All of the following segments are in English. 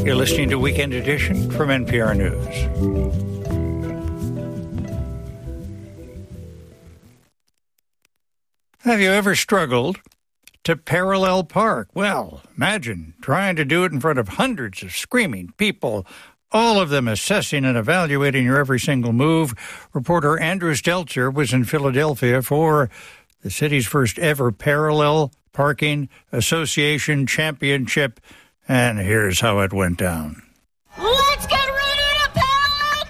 You're listening to Weekend Edition from NPR News. Have you ever struggled to parallel park? Well, imagine trying to do it in front of hundreds of screaming people, all of them assessing and evaluating your every single move. Reporter Andrew Stelzer was in Philadelphia for the city's first ever Parallel Parking Association Championship, and here's how it went down. Let's get ready to parallel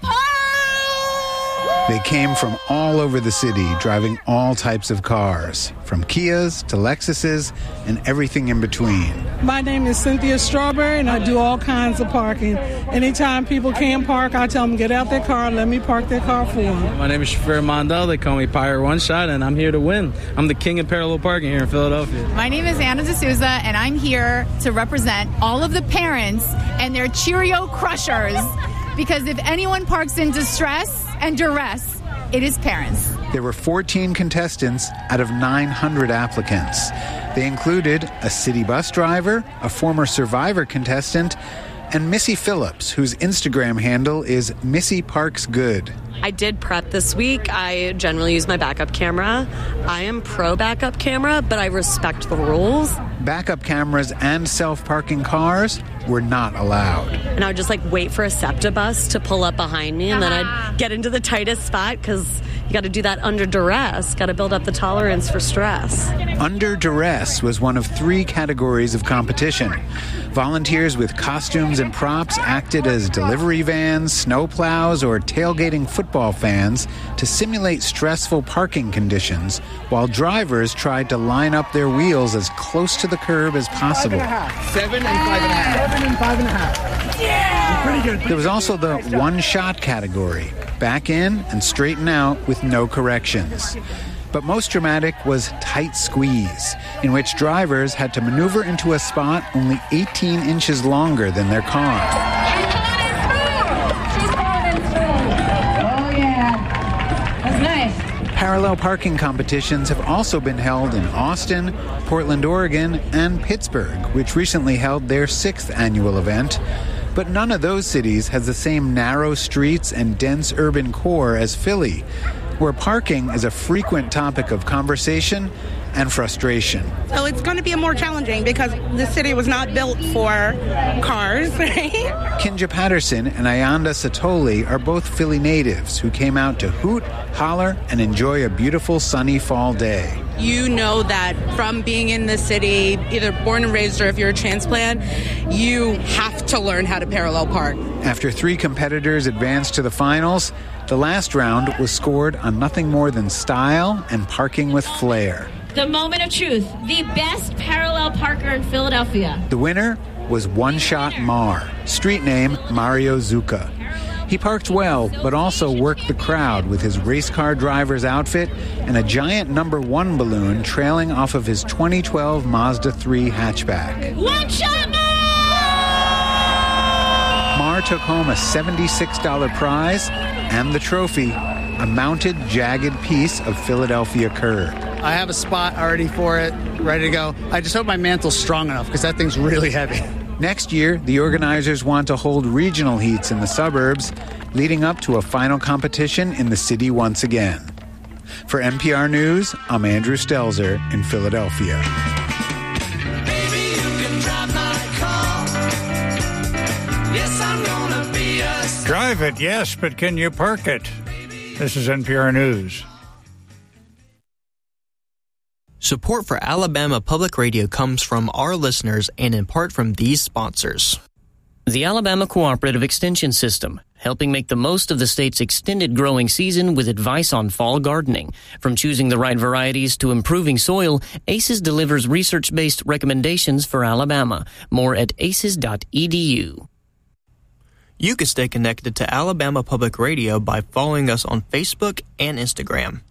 park! They came from all over the city, driving all types of cars, from Kias to Lexuses and everything in between. My name is Cynthia Strawberry, and I do all kinds of parking. Anytime people can't park, I tell them get out their car and let me park their car for them. My name is Shafir Mondal. They call me Pyre One Shot, and I'm here to win. I'm the king of parallel parking here in Philadelphia. My name is Anna D'Souza, and I'm here to represent all of the parents and their Cheerio crushers, because if anyone parks in distress and duress, it is parents. There were 14 contestants out of 900 applicants. They included a city bus driver, a former Survivor contestant, and Missy Phillips, whose Instagram handle is Missy Parks Good. I did prep this week. I generally use my backup camera. I am pro backup camera, but I respect the rules. Backup cameras and self-parking cars were not allowed. And I would just wait for a SEPTA bus to pull up behind me, and then I'd get into the tightest spot because you got to do that under duress. Got to build up the tolerance for stress. Under duress was one of 3 categories of competition. Volunteers with costumes and props acted as delivery vans, snowplows, or tailgating football fans to simulate stressful parking conditions, while drivers tried to line up their wheels as close to the curb as possible. 7 and 5.5. 7 and 5.5. Yeah! Pretty good. There was also the one-shot category. Back in and straighten out with no corrections. But most dramatic was tight squeeze, in which drivers had to maneuver into a spot only 18 inches longer than their car. Oh, yeah. That's nice. Parallel parking competitions have also been held in Austin, Portland, Oregon, and Pittsburgh, which recently held their 6th annual event. But none of those cities has the same narrow streets and dense urban core as Philly, where parking is a frequent topic of conversation and frustration. So it's going to be more challenging because the city was not built for cars, right? Kinja Patterson and Ayanda Satoli are both Philly natives who came out to hoot, holler, and enjoy a beautiful sunny fall day. You know that from being in the city, either born and raised or if you're a transplant, you have to learn how to parallel park. After 3 competitors advanced to the finals, the last round was scored on nothing more than style and parking with flair. The moment of truth, the best parallel parker in Philadelphia. The winner was One Shot Mar, street name Mario Zucca. He parked well, but also worked the crowd with his race car driver's outfit and a giant #1 balloon trailing off of his 2012 Mazda 3 hatchback. One shot more! Mar took home a $76 prize and the trophy, a mounted, jagged piece of Philadelphia curb. I have a spot already for it, ready to go. I just hope my mantle's strong enough because that thing's really heavy. Next year, the organizers want to hold regional heats in the suburbs, leading up to a final competition in the city once again. For NPR News, I'm Andrew Stelzer in Philadelphia. Baby, you can drive my car. Yes, I'm gonna be a... Drive it, yes, but can you park it? This is NPR News. Support for Alabama Public Radio comes from our listeners and in part from these sponsors. The Alabama Cooperative Extension System, helping make the most of the state's extended growing season with advice on fall gardening. From choosing the right varieties to improving soil, ACES delivers research-based recommendations for Alabama. More at aces.edu. You can stay connected to Alabama Public Radio by following us on Facebook and Instagram.